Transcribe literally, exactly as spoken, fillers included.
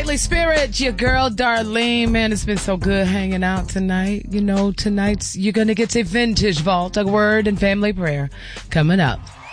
Nightly Spirit, your girl Darlene. Man, it's been so good hanging out tonight. You know, tonight's, you're going to get a vintage vault, a word and family prayer coming up.